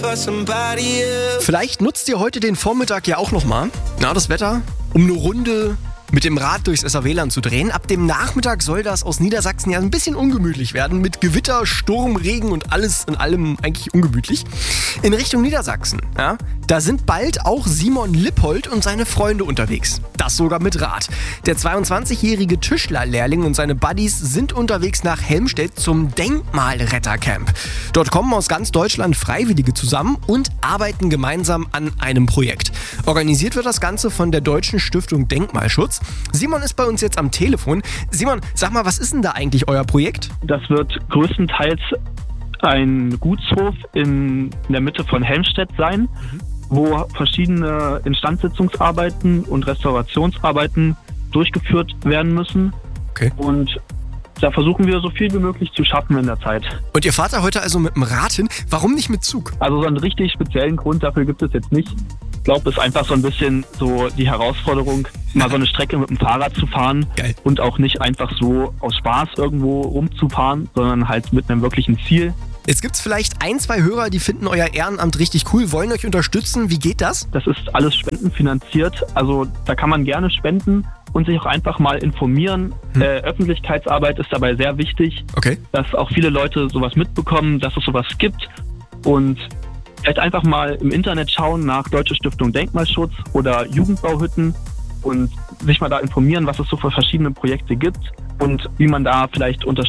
Vielleicht nutzt ihr heute den Vormittag ja auch nochmal, das Wetter, um eine Runde mit dem Rad durchs SAW-Land zu drehen. Ab dem Nachmittag soll das aus Niedersachsen ja ein bisschen ungemütlich werden, mit Gewitter, Sturm, Regen und alles in allem eigentlich ungemütlich. In Richtung Niedersachsen, da sind bald auch Simon Lippold und seine Freunde unterwegs. Das sogar mit Rad. Der 22-jährige Tischlerlehrling und seine Buddies sind unterwegs nach Helmstedt zum Denkmalrettercamp. Dort kommen aus ganz Deutschland Freiwillige zusammen und arbeiten gemeinsam an einem Projekt. Organisiert wird das Ganze von der Deutschen Stiftung Denkmalschutz. Simon ist bei uns jetzt am Telefon. Simon, sag mal, was ist denn da eigentlich euer Projekt? Das wird größtenteils ein Gutshof in der Mitte von Helmstedt sein, wo verschiedene Instandsetzungsarbeiten und Restaurationsarbeiten durchgeführt werden müssen. Okay. Und da versuchen wir so viel wie möglich zu schaffen in der Zeit. Und ihr fahrt da heute also mit dem Rad hin? Warum nicht mit Zug? Also so einen richtig speziellen Grund dafür gibt es jetzt nicht. Ich glaube, es ist einfach so ein bisschen so die Herausforderung, mal so eine Strecke mit dem Fahrrad zu fahren. Geil. Und auch nicht einfach so aus Spaß irgendwo rumzufahren, sondern halt mit einem wirklichen Ziel. Jetzt gibt's vielleicht 1, 2 Hörer, die finden euer Ehrenamt richtig cool, wollen euch unterstützen. Wie geht das? Das ist alles spendenfinanziert. Also da kann man gerne spenden und sich auch einfach mal informieren. Öffentlichkeitsarbeit ist dabei sehr wichtig, Okay. dass auch viele Leute sowas mitbekommen, dass es sowas gibt. Und vielleicht einfach mal im Internet schauen nach Deutsche Stiftung Denkmalschutz oder Jugendbauhütten und sich mal da informieren, was es so für verschiedene Projekte gibt und wie man da vielleicht unterstützen